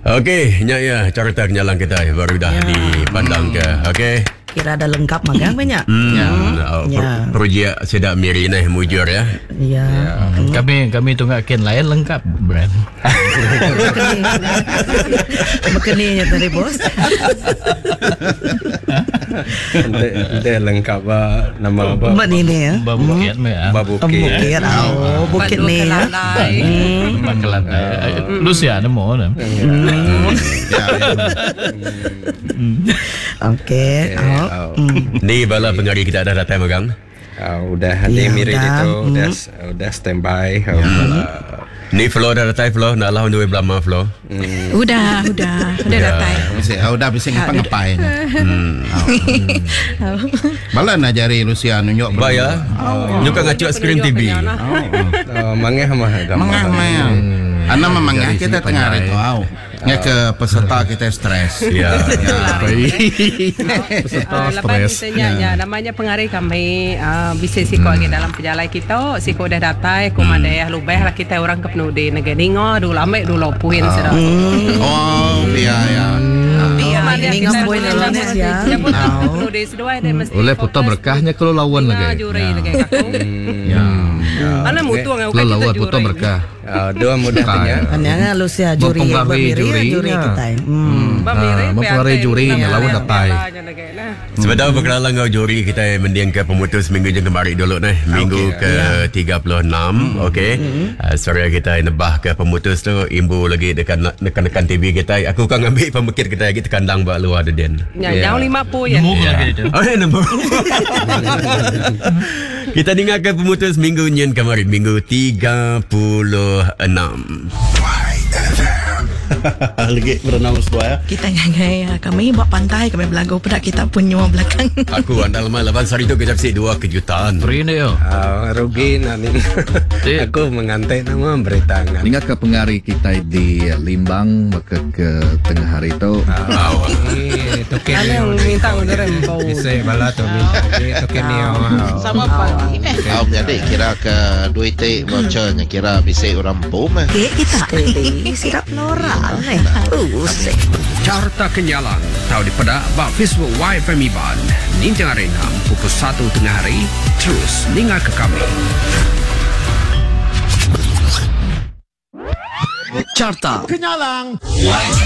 Okey, ya carta kenyalang kita baru dah dipandang ke. Okey. Kira ada lengkap magang banyak. Projek sedap miri ni mujur ya. Ya. Kami tunggakin lain lengkap brand. Bekeninya tadi bos. Ente lengkap nama apa? Mbak ini ya. Bukit ya. Bukit. Bukit. Bukit ni ya. Bakalan. Lucia ada mau dah. Okey. Ni bala pengari kita dah datang magang. Udah ada miri itu udah standby. Ni flow dah datang flow nak lah untuk belama flow. Udah datang. Udah bisa ngapain. Bala nak jari Lucia nunjuk Bayar. Nyuka ngacuk screen TV. Mangah Anak memangnya kita tengah hari tu. Nya ke peserta kita stres. Ya. Peserta Lepas stres. kita namanya pengarih kami bisa siko lagi dalam perjalanan kita siko dah datai kumadaya lubeh lah kita orang ke penuh di negara ningo dulu lama dulu puhin sedang. Oh, ya. Ini ngampoi dalam ya. Penuh di sedua ada mesti. Oleh putar berkahnya kalau lawan lagi. Juri lagi aku. Mana mutu ngau Kalau kita lawan juri. putar berkah. Dua mudahnya. Hanya Lucia juri juri kita. Mempengaruhi jurinya lawan datai. Sebentar berkenalan ngau juri kita mendiang ke pemutus minggu yang kemarin dulu nih. Minggu ke-36. Okey. Sorry kita nebah ke pemutus tu imbu lagi dekan TV kita. Aku kan ambil pemikir kita lagi tekandang bak luar den. Jauh 50 ya. Oh, nombor. Kita dengarkan pemutus minggu nyen kemarin, minggu 36. Lagi berenang semua ya. Kita nyanyi kami buat pantai, kami belagu pada kita punya belakang. Aku andal malam hari tu kita kasih 2 kejutan. Free ni yo. Rugi nanti. Aku mengantai nama berita. Ingat ke pengari kita di Limbang maka ke tengah hari itu. Ada yang minta udah rembau. Bisa bala tu minta. Token ni. Sama pagi. Jadi kira ke duit vouchernya kira bisa orang pum. Kita sirap Nora. Carta Kenyalang tahu di pada bak Facebook YFM Iban Ninja Arena pukul 1 tengah hari terus dengar ke kami. Carta Kenyalang.